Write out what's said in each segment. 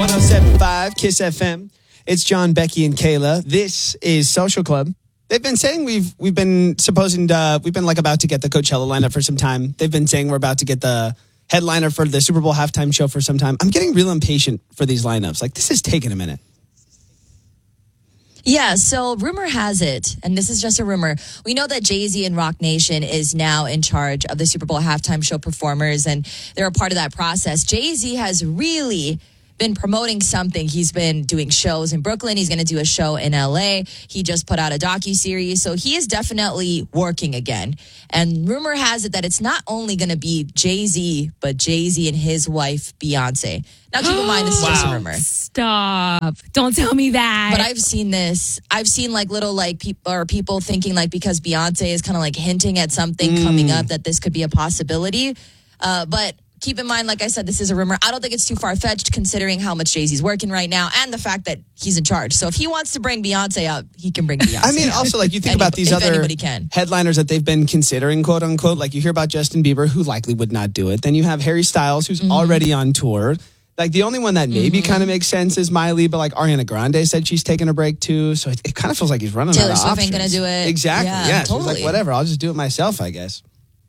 107.5 Kiss FM. It's John, Becky, and Kayla. This is Social Club. They've been saying we've been like about to get the Coachella lineup for some time. They've been saying we're about to get the headliner for the Super Bowl halftime show for some time. I'm getting real impatient for these lineups. Like, this is taking a minute. Yeah, so rumor has it, and this is just a rumor, we know that Jay-Z and Rock Nation is now in charge of the Super Bowl halftime show performers, and they're a part of that process. Jay-Z has really been promoting something. He's been doing shows in Brooklyn. He's going to do a show in LA. He just put out a docuseries. So he is definitely working again. And rumor has it that it's not only going to be Jay-Z, but Jay-Z and his wife, Beyonce. Now, keep in mind, this is just a rumor. Stop. Don't tell me that. But I've seen this. I've seen people thinking like because Beyonce is kind of like hinting at something coming up that this could be a possibility. But keep in mind, like I said, this is a rumor. I don't think it's too far-fetched considering how much Jay-Z's working right now and the fact that he's in charge. So if he wants to bring Beyonce up, he can bring Beyonce I mean, up. also, like, you think about these other headliners that they've been considering, quote-unquote. Like, you hear about Justin Bieber, who likely would not do it. Then you have Harry Styles, who's already on tour. Like, the only one that maybe kind of makes sense is Miley, but, like, Ariana Grande said she's taking a break, too. So it kind of feels like he's running out of options. Taylor Swift ain't going to do it. Exactly, yeah. So Totally. he's like, whatever, I'll just do it myself, I guess.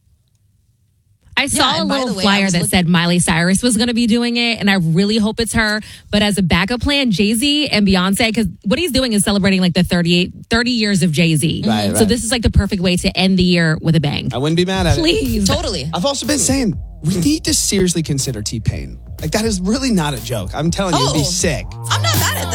I saw a little flyer that said Miley Cyrus was going to be doing it, and I really hope it's her. But as a backup plan, Jay-Z and Beyonce, because what he's doing is celebrating like the 30 years of Jay-Z. Right. So this is like the perfect way to end the year with a bang. I wouldn't be mad at it. Please. Totally. I've also been saying we need to seriously consider T-Pain. Like, that is really not a joke. I'm telling you, it'd be sick. I'm not mad at that.